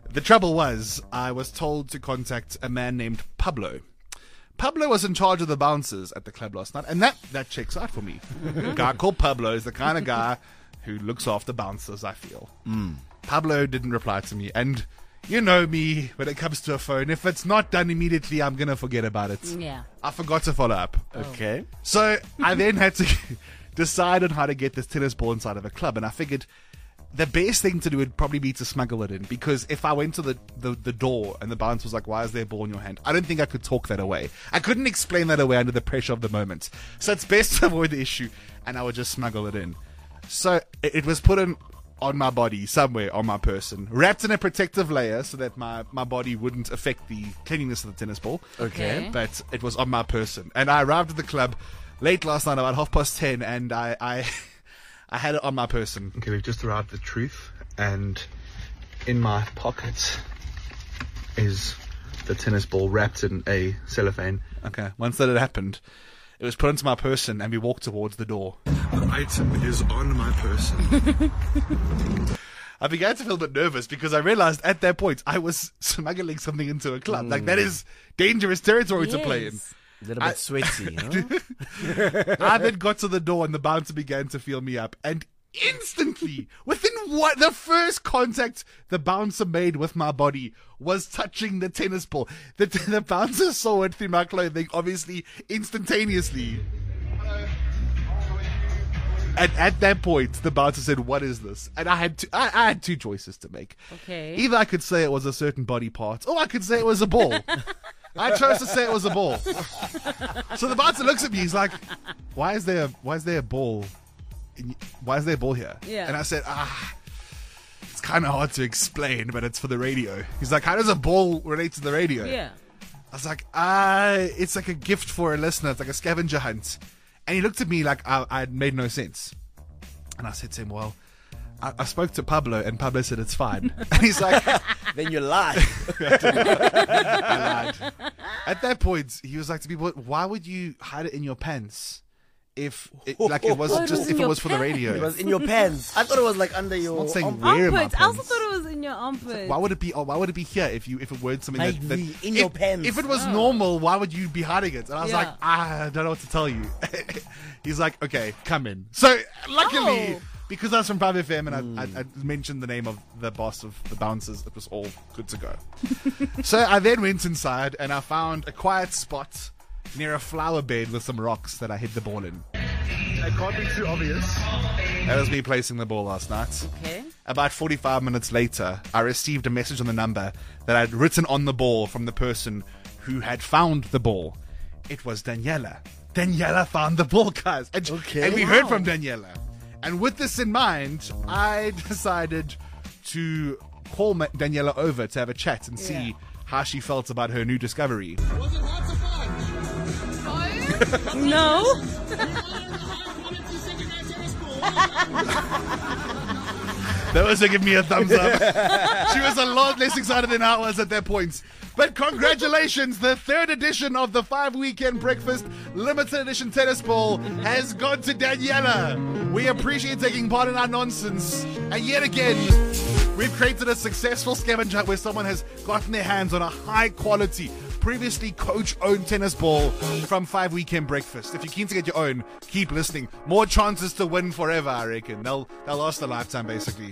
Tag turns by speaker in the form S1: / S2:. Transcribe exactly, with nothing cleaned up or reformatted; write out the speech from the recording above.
S1: The trouble was, I was told to contact a man named Pablo. Pablo was in charge of the bouncers at the club last night, and that, that checks out for me. A guy called Pablo is the kind of guy who looks after bouncers, I feel.
S2: Mm.
S1: Pablo didn't reply to me, and you know me when it comes to a phone. If it's not done immediately, I'm going to forget about it.
S3: Yeah.
S1: I forgot to follow up.
S2: Okay.
S1: So I then had to decide on how to get this tennis ball inside of a club, and I figured the best thing to do would probably be to smuggle it in, because if I went to the, the, the door and the bouncer was like, why is there a ball in your hand? I don't think I could talk that away. I couldn't explain that away under the pressure of the moment. So it's best to avoid the issue, and I would just smuggle it in. So it, it was put in on my body, somewhere on my person, wrapped in a protective layer so that my, my body wouldn't affect the cleanliness of the tennis ball.
S2: Okay.
S1: But it was on my person. And I arrived at the club late last night, about half past ten, and I... I I had it on my person.
S4: Okay, we've just arrived at the truth, and in my pocket is the tennis ball wrapped in a cellophane.
S1: Okay, once that had happened, it was put into my person, and we walked towards the door.
S4: The item is on my person.
S1: I began to feel a bit nervous because I realized at that point I was smuggling something into a club. Mm. Like, that is dangerous territory
S3: yes.
S1: to play in.
S2: A little bit I, sweaty, huh?
S1: I then got to the door and the bouncer began to feel me up. And instantly, within what the first contact the bouncer made with my body was touching the tennis ball. The, the bouncer saw it through my clothing, obviously, instantaneously. And at that point, the bouncer said, what is this? And I had, two, I, I had two choices to make.
S3: Okay.
S1: Either I could say it was a certain body part, or I could say it was a ball. I chose to say it was a ball. So the bouncer looks at me. He's like, "Why is there? A, why is there a ball? In, why is there a ball here?"
S3: Yeah.
S1: And I said, "Ah, it's kind of hard to explain, but it's for the radio." He's like, "How does a ball relate to the radio?"
S3: Yeah.
S1: I was like, "Ah, it's like a gift for a listener. It's like a scavenger hunt." And he looked at me like I, I had made no sense. And I said to him, "Well, I, I spoke to Pablo, and Pablo said it's fine." And he's like,
S2: then you lied.
S1: I lied. At that point, he was like to people, "Why would you hide it in your pants if it, like it was
S3: Oh, it
S1: just
S3: was
S1: if
S3: in
S1: it
S3: your
S1: was for the radio?"
S2: It was in your pants. I thought it was like under your
S1: I'm not saying
S2: armpit.
S1: where in my
S3: Armpits. I also
S1: pants.
S3: thought it was in your armpit.
S1: Why would it be? Oh, why would it be here if you if it weren't something that, that
S2: Maybe in
S1: if,
S2: your pants.
S1: If it was
S3: Oh.
S1: normal, why would you be hiding it? And I was
S3: Yeah.
S1: like, ah, I don't know what to tell you. He's like, okay, come in. So luckily,
S3: Oh.
S1: because I was from five F M and I, I, I mentioned the name of the boss of the bouncers, it was all good to go. So I then went inside and I found a quiet spot near a flower bed with some rocks that I hid the ball in.
S4: It can't be too obvious.
S1: That was me placing the ball last night.
S3: Okay.
S1: About forty-five minutes later, I received a message on the number that I'd written on the ball from the person who had found the ball. It was Daniela. Daniela found the ball, guys. And,
S2: Okay.
S1: and we
S3: Wow.
S1: heard from Daniela. And with this in mind, I decided to call Ma- Daniela over to have a chat and see
S3: Yeah.
S1: how she felt about her new discovery.
S3: No.
S1: Those who give me a thumbs up. She was a lot less excited than I was at that point. But congratulations, the third edition of the Five Weekend Breakfast Limited Edition Tennis Ball has gone to Daniela. We appreciate taking part in our nonsense. And yet again, we've created a successful scavenger hunt where someone has gotten their hands on a high quality, previously coach-owned tennis ball from Five Weekend Breakfast. If you're keen to get your own, keep listening. More chances to win forever, I reckon. They'll, they'll last a lifetime, basically.